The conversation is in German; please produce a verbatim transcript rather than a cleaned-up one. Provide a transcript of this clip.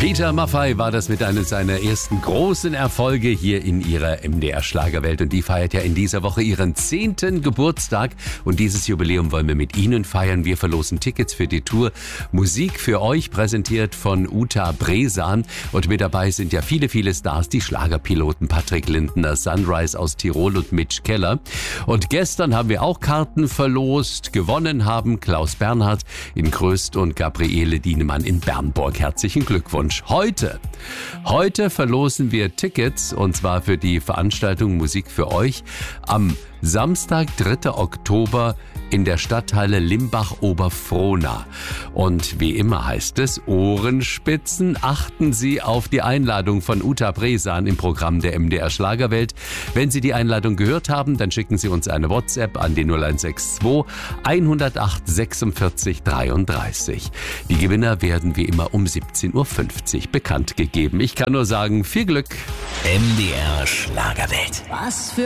Peter Maffay war das mit einem seiner ersten großen Erfolge hier in ihrer M D R-Schlagerwelt. Und die feiert ja in dieser Woche ihren zehnten Geburtstag. Und dieses Jubiläum wollen wir mit Ihnen feiern. Wir verlosen Tickets für die Tour Musik für euch, präsentiert von Uta Bresan. Und mit dabei sind ja viele, viele Stars, die Schlagerpiloten Patrick Lindner, Sunrise aus Tirol und Mitch Keller. Und gestern haben wir auch Karten verlost. Gewonnen haben Klaus Bernhard in Gröst und Gabriele Dienemann in Bernburg. Herzlichen Glückwunsch. Heute, heute verlosen wir Tickets, und zwar für die Veranstaltung Musik für euch am Samstag, dritter Oktober in der Stadthalle Limbach-Oberfrohna. Und wie immer heißt es, Ohrenspitzen, achten Sie auf die Einladung von Uta Bresan im Programm der M D R Schlagerwelt. Wenn Sie die Einladung gehört haben, dann schicken Sie uns eine WhatsApp an die null eins sechs zwei, hundertacht, sechsundvierzig, dreiunddreißig. Die Gewinner werden wie immer um siebzehn Uhr fünfzig bekannt gegeben. Ich kann nur sagen, viel Glück. M D R Schlagerwelt. Was für